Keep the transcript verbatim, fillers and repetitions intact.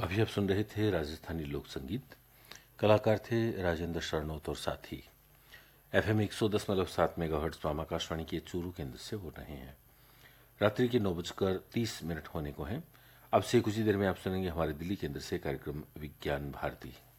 अभी आप सुन रहे थे राजस्थानी लोक संगीत। कलाकार थे राजेंद्र शरणोत और साथी। एफएम एक सौ दस दशमलव सात मेगाहर्ट्ज पर आकाशवाणी के चूरू केंद्र से हो रहे हैं। रात्रि के नौ बजकर तीस मिनट होने को हैं। अब से कुछ ही देर में आप सुनेंगे हमारे दिल्ली केंद्र से कार्यक्रम विज्ञान भारती।